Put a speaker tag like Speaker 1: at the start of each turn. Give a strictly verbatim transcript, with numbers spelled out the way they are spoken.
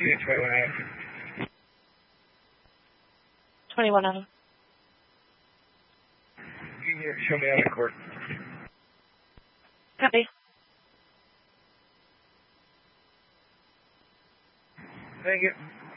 Speaker 1: Unit twenty-one Auto.
Speaker 2: twenty-one Auto.
Speaker 1: Unit, show me on the court.
Speaker 2: Copy.
Speaker 1: Thank you.